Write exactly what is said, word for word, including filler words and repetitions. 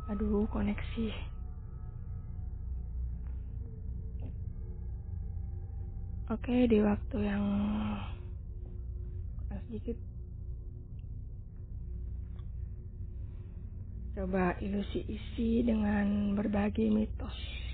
Aduh, koneksi. Oke, di waktu yang kurang sedikit, coba ilusi isi dengan berbagai mitos.